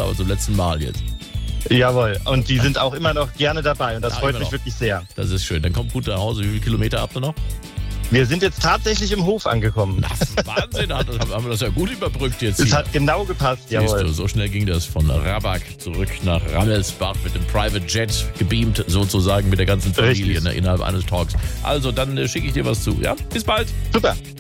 aber zum letzten Mal jetzt. Jawohl, und die sind auch immer noch gerne dabei und das Ja, freut immer mich noch. wirklich sehr. Das ist schön. Dann kommt gut nach Hause. Wie viele Kilometer habt ihr noch? Wir sind jetzt tatsächlich im Hof angekommen. Wahnsinn, haben wir das ja gut überbrückt jetzt Es hier. hat genau gepasst, Siehst du, jawohl. so schnell ging das von Rabak zurück nach Rammelsbach mit dem Private Jet gebeamt, sozusagen mit der ganzen Familie, Richtig. ne, innerhalb eines Talks. Also, dann schicke ich dir was zu, ja? Bis bald. Super,